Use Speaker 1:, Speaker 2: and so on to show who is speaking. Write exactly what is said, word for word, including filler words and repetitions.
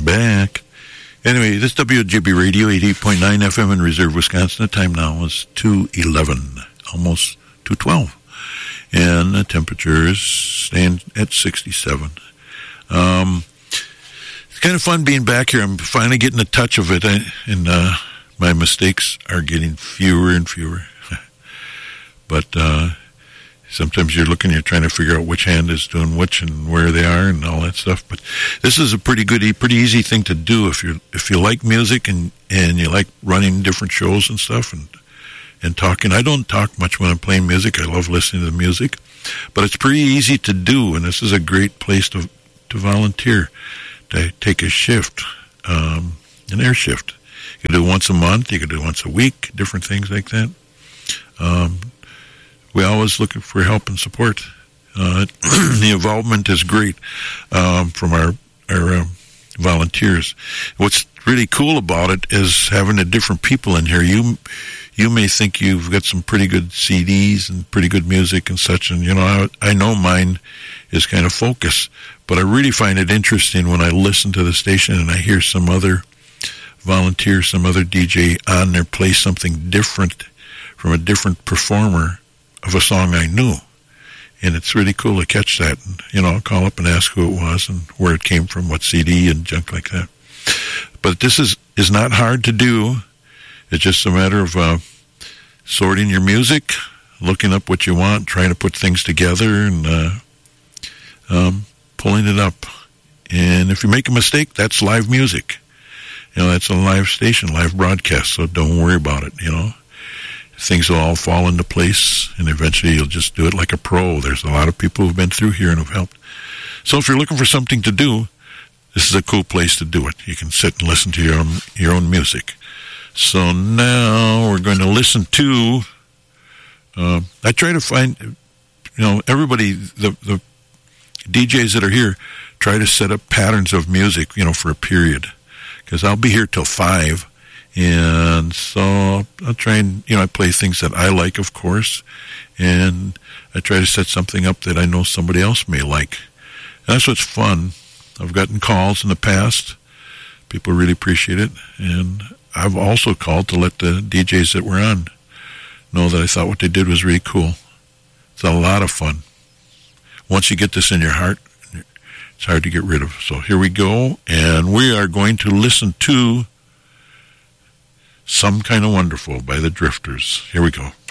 Speaker 1: back. Anyway, this is W J B Radio, eighty-eight point nine F M in Reserve, Wisconsin. The time now is two eleven, almost two twelve. And the temperature is staying at sixty-seven. Um, it's kind of fun being back here. I'm finally getting a touch of it, I, and uh, my mistakes are getting fewer and fewer. But uh, sometimes you're looking, you're trying to figure out which hand is doing which and where they are and all that stuff. But this is a pretty good, pretty easy thing to do if you if you like music and, and you like running different shows and stuff and and talking. I don't talk much when I'm playing music. I love listening to the music, but it's pretty easy to do. And this is a great place to to volunteer, to take a shift, um, an air shift. You can do it once a month. You can do it once a week. Different things like that. Um, We always look for help and support. Uh, the involvement is great um, from our our um, volunteers. What's really cool about it is having the different people in here. You you may think you've got some pretty good C Ds and pretty good music and such, and you know I, I know mine is kind of focused, but I really find it interesting when I listen to the station and I hear some other volunteer, some other D J on there play something different from a different performer of a song I knew. And it's really cool to catch that. And, you know, I'll call up and ask who it was and where it came from, what C D and junk like that. But this is, is not hard to do. It's just a matter of uh, sorting your music, looking up what you want, trying to put things together, and uh, um, pulling it up. And if you make a mistake, that's live music. You know, that's a live station, live broadcast, so don't worry about it, you know. Things will all fall into place, and eventually you'll just do it like a pro. There's a lot of people who've been through here and have helped. So if you're looking for something to do, this is a cool place to do it. You can sit and listen to your own, your own music. So now we're going to listen to, uh, I try to find, you know, everybody, the, the D Js that are here, try to set up patterns of music, you know, for a period. Because I'll be here till five. And so I'll try and, you know, I play things that I like, of course, and I try to set something up that I know somebody else may like. And that's what's fun. I've gotten calls in the past. People really appreciate it. And I've also called to let the D Js that were on know that I thought what they did was really cool. It's a lot of fun. Once you get this in your heart, it's hard to get rid of. So here we go, and we are going to listen to Some Kind of Wonderful by the Drifters. Here we go.